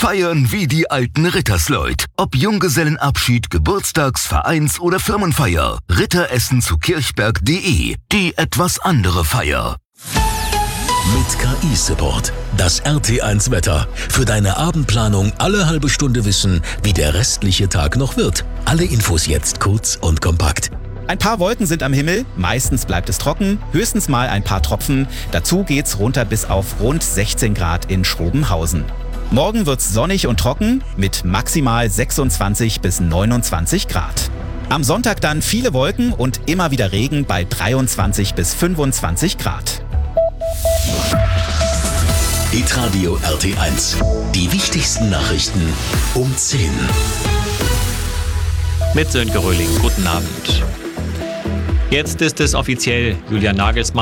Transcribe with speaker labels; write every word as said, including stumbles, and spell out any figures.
Speaker 1: Feiern wie die alten Rittersleut. Ob Junggesellenabschied, Geburtstags-, Vereins- oder Firmenfeier. Ritteressen zu kirchberg punkt de. Die etwas andere Feier.
Speaker 2: Mit K I-Support. Das R T eins Wetter. Für deine Abendplanung alle halbe Stunde wissen, wie der restliche Tag noch wird. Alle Infos jetzt kurz und kompakt.
Speaker 3: Ein paar Wolken sind am Himmel, meistens bleibt es trocken, höchstens mal ein paar Tropfen. Dazu geht's runter bis auf rund sechzehn Grad in Schrobenhausen. Morgen wird's sonnig und trocken mit maximal sechsundzwanzig bis neunundzwanzig Grad. Am Sonntag dann viele Wolken und immer wieder Regen bei dreiundzwanzig bis fünfundzwanzig Grad.
Speaker 2: Hitradio R T eins. Die wichtigsten Nachrichten um zehn.
Speaker 4: Mit Sönke Röhling. Guten Abend. Jetzt ist es offiziell. Julian Nagelsmann